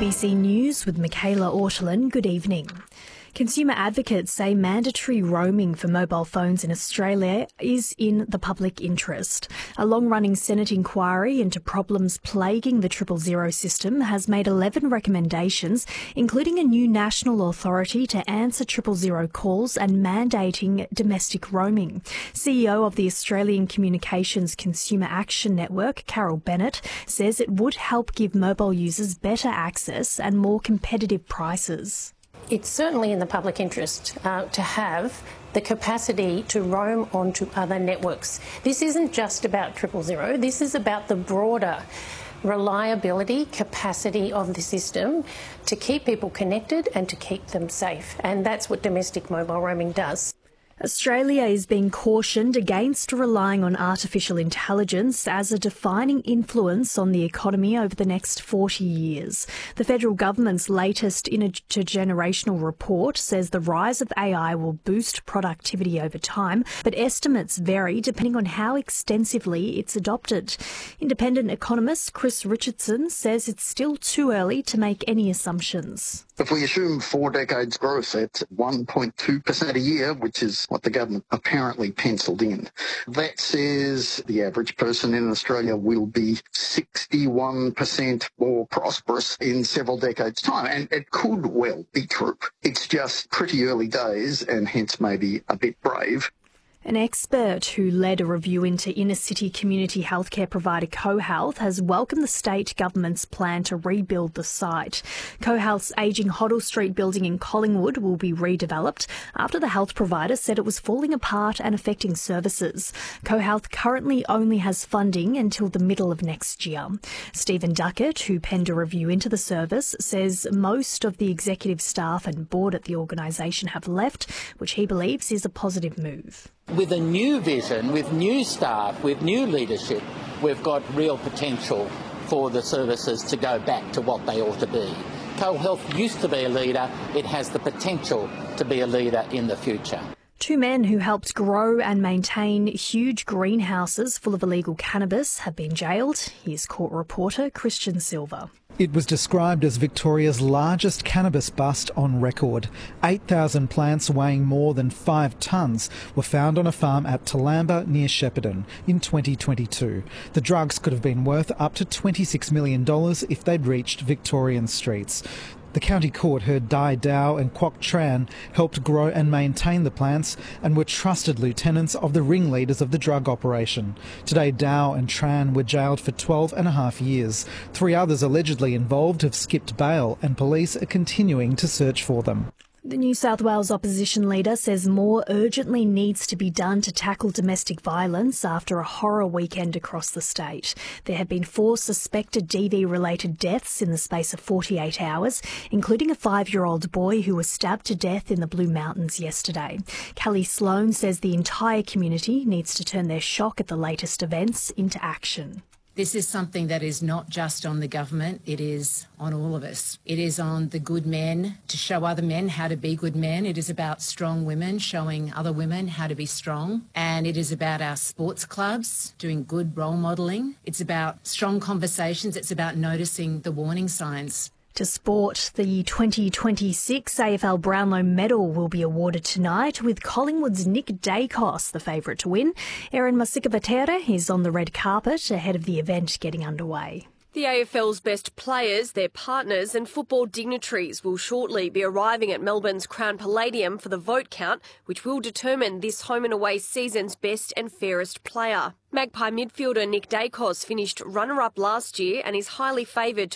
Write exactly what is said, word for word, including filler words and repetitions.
B C News with Michaela Ortolin. Good evening. Consumer advocates say mandatory roaming for mobile phones in Australia is in the public interest. A long-running Senate inquiry into problems plaguing the triple zero system has made eleven recommendations, including a new national authority to answer triple zero calls and mandating domestic roaming. C E O of the Australian Communications Consumer Action Network, Carol Bennett, says it would help give mobile users better access and more competitive prices. It's certainly in the public interest uh, to have the capacity to roam onto other networks. This isn't just about triple zero. This is about the broader reliability, capacity of the system to keep people connected and to keep them safe. And that's what domestic mobile roaming does. Australia is being cautioned against relying on artificial intelligence as a defining influence on the economy over the next forty years. The federal government's latest intergenerational report says the rise of A I will boost productivity over time, but estimates vary depending on how extensively it's adopted. Independent economist Chris Richardson says it's still too early to make any assumptions. If we assume four decades growth at one point two percent a year, which is what the government apparently penciled in, that says the average person in Australia will be sixty-one percent more prosperous in several decades' time. And it could well be true. It's just pretty early days and hence maybe a bit brave. An expert who led a review into inner-city community healthcare provider CoHealth has welcomed the state government's plan to rebuild the site. CoHealth's ageing Hoddle Street building in Collingwood will be redeveloped after the health provider said it was falling apart and affecting services. CoHealth currently only has funding until the middle of next year. Stephen Duckett, who penned a review into the service, says most of the executive staff and board at the organisation have left, which he believes is a positive move. With a new vision, with new staff, with new leadership, we've got real potential for the services to go back to what they ought to be. CoHealth used to be a leader. It has the potential to be a leader in the future. Two men who helped grow and maintain huge greenhouses full of illegal cannabis have been jailed. Here's court reporter Christian Silver. It was described as Victoria's largest cannabis bust on record. eight thousand plants weighing more than five tonnes were found on a farm at Toolamba near Shepparton in twenty twenty-two. The drugs could have been worth up to twenty-six million dollars if they'd reached Victorian streets. The county court heard Dai Dow and Kwok Tran helped grow and maintain the plants and were trusted lieutenants of the ringleaders of the drug operation. Today, Dow and Tran were jailed for twelve and a half years. Three others allegedly involved have skipped bail and police are continuing to search for them. The New South Wales opposition leader says more urgently needs to be done to tackle domestic violence after a horror weekend across the state. There have been four suspected D V-related deaths in the space of forty-eight hours, including a five-year-old boy who was stabbed to death in the Blue Mountains yesterday. Kelly Sloan says the entire community needs to turn their shock at the latest events into action. This is something that is not just on the government, it is on all of us. It is on the good men to show other men how to be good men. It is about strong women showing other women how to be strong. And it is about our sports clubs doing good role modelling. It's about strong conversations. It's about noticing the warning signs. To sport, the twenty twenty-six A F L Brownlow medal will be awarded tonight, with Collingwood's Nick Dacos the favourite to win. Erin Masika-Vatere is on the red carpet ahead of the event getting underway. The A F L's best players, their partners and football dignitaries will shortly be arriving at Melbourne's Crown Palladium for the vote count, which will determine this home and away season's best and fairest player. Magpie midfielder Nick Dacos finished runner-up last year and is highly favoured